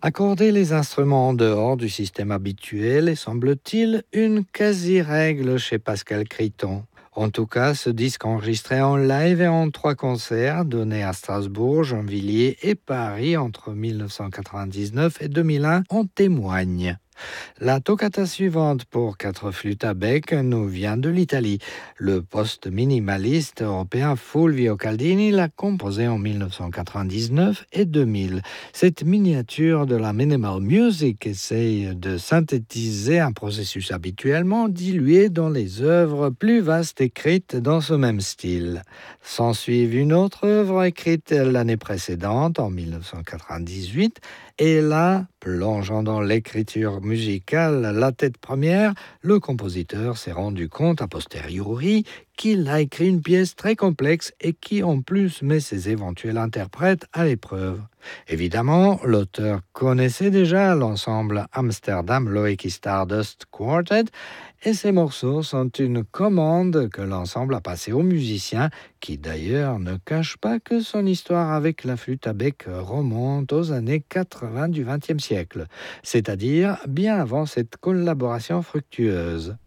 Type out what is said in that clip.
Accorder les instruments en dehors du système habituel est, semble-t-il, une quasi-règle chez Pascal Criton. En tout cas, ce disque enregistré en live et en 3 concerts donnés à Strasbourg, Gennevilliers et Paris entre 1999 et 2001 en témoigne. La toccata suivante pour 4 flûtes à bec nous vient de l'Italie. Le post-minimaliste européen Fulvio Caldini l'a composée en 1999 et 2000. Cette miniature de la minimal music essaye de synthétiser un processus habituellement dilué dans les œuvres plus vastes écrites dans ce même style. S'ensuit une autre œuvre écrite l'année précédente, en 1998, et là, plongeant dans l'écriture musicale la tête première, le compositeur s'est rendu compte a posteriori qu'il a écrit une pièce très complexe et qui en plus met ses éventuels interprètes à l'épreuve. Évidemment, l'auteur connaissait déjà l'ensemble Amsterdam Loeki Stardust Quartet et ces morceaux sont une commande que l'ensemble a passée aux musiciens qui d'ailleurs ne cache pas que son histoire avec la flûte à bec remonte aux années 80 du XXe siècle, c'est-à-dire bien avant cette collaboration fructueuse.